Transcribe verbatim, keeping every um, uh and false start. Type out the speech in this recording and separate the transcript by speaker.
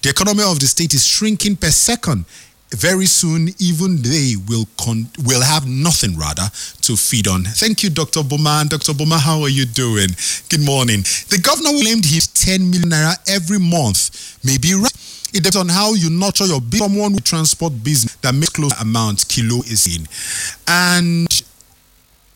Speaker 1: The economy of the state is shrinking per second. Very soon, even they will con- will have nothing rather to feed on. Thank you, Doctor Boma. Doctor Boma, how are you doing? Good morning. The governor claimed his ten million naira every month may be right. It depends on how you nurture your business. Someone with transport business that makes close amount kilo is in. And